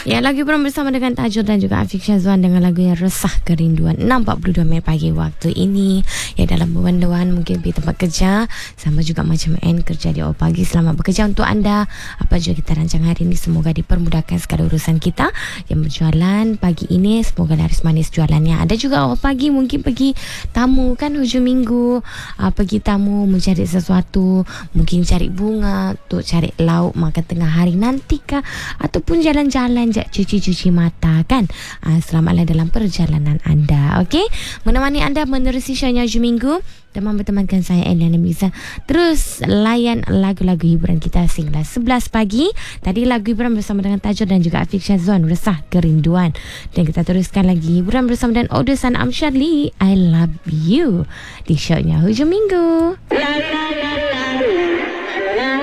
Ya, lagu hiburan bersama dengan Tajul dan juga Afiq Syazwan dengan lagu yang Resah Kerinduan. 6.42 minit pagi waktu ini. Ya, dalam pemanduan mungkin di tempat kerja, sama juga macam N kerja di awal pagi. Selamat bekerja untuk anda. Apa juga kita rancang hari ini, semoga dipermudahkan segala urusan kita yang berjualan pagi ini. Semoga laris manis jualannya. Ada juga awal pagi mungkin pergi tamu kan, hujung minggu, pergi tamu mencari sesuatu, mungkin cari bunga untuk cari lauk makan tengah hari nanti kah, ataupun jalan-jalan cuci-cuci mata kan. Selamatlah dalam perjalanan anda. Okey, menemani anda menerusi shownya hujung minggu dan bertemankan saya Eliana Miza. Terus layan lagu-lagu hiburan kita sehingga 11 pagi. Tadi lagu hiburan bersama dengan Tajul dan juga Afiq Syazwan, Resah Kerinduan. Dan kita teruskan lagi hiburan bersama dengan Odusan Amsyadli, I Love You, di shownya hujung minggu. La, la, la.